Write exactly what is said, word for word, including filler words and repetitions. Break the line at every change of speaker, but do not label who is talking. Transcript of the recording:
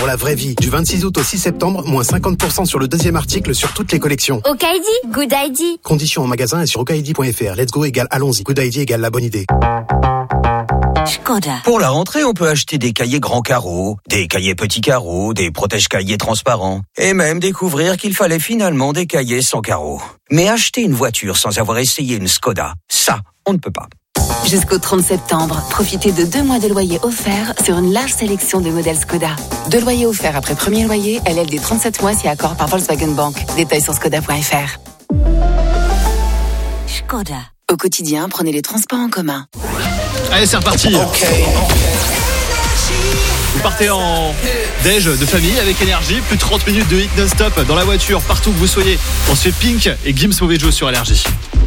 pour la vraie vie. Du vingt-six août au six septembre, moins cinquante pour cent sur le deuxième article sur toutes les collections.
Okaidi, good idea.
Conditions en magasin et sur okaidi point f r. Let's go égale allons-y. Good idea égale la bonne idée.
Skoda. Pour la rentrée, on peut acheter des cahiers grands carreaux, des cahiers petits carreaux, des protège-cahiers transparents, et même découvrir qu'il fallait finalement des cahiers sans carreaux. Mais acheter une voiture sans avoir essayé une Skoda, ça, on ne peut pas.
Jusqu'au trente septembre, profitez de deux mois de loyer offerts sur une large sélection de modèles Skoda. Deux loyers offerts après premier loyer, L L D trente-sept mois si accord par Volkswagen Bank. Détails sur skoda point f r. Skoda. Au quotidien, prenez les transports en commun.
Allez, c'est reparti. Okay. Vous partez en déj de famille avec énergie. Plus de trente minutes de hit non-stop dans la voiture, partout où vous soyez. On se fait Pink et Gims Mauvais Joe sur Énergie.